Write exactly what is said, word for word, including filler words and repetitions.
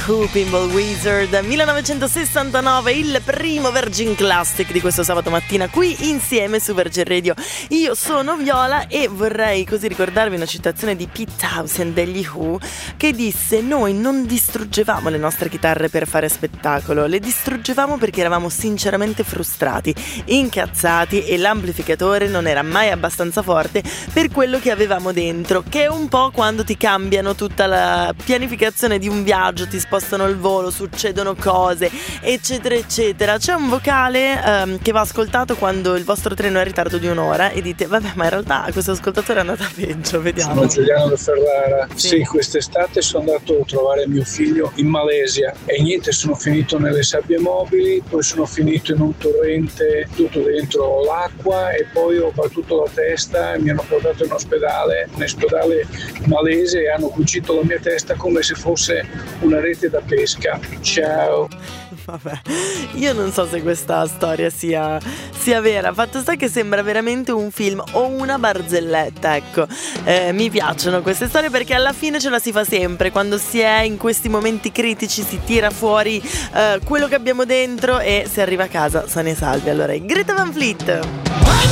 Who, Pinball Wizard, millenovecentosessantanove, il primo Virgin Classic di questo sabato mattina qui insieme su Virgin Radio. Io sono Viola e vorrei così ricordarvi una citazione di Pete Townshend degli Who, che disse: noi non distruggevamo le nostre chitarre per fare spettacolo, le distruggevamo perché eravamo sinceramente frustrati, incazzati e l'amplificatore non era mai abbastanza forte per quello che avevamo dentro, che è un po' quando ti cambiano tutta la pianificazione di un viaggio, ti spostano il volo, succedono cose, eccetera eccetera. C'è un vocale um, che va ascoltato quando il vostro treno è in ritardo di un'ora e dite: vabbè, ma in realtà questo ascoltatore è andato peggio, vediamo. Sono Giuliano da Ferrara. Sì. Sì, quest'estate sono andato a trovare mio figlio in Malesia e niente, sono finito nelle sabbie mobili, poi sono finito in un torrente tutto dentro l'acqua e poi ho battuto la testa e mi hanno portato in ospedale, in ospedale malese, e hanno cucito la mia testa come se fosse una rete da pesca. Ciao. Vabbè, io non so se questa storia sia, sia vera. Fatto sta che sembra veramente un film o una barzelletta, ecco. Eh, mi piacciono queste storie perché alla fine ce la si fa sempre. Quando si è in questi momenti critici si tira fuori eh, quello che abbiamo dentro e si arriva a casa sani e salvi. Allora, Greta Van Fleet.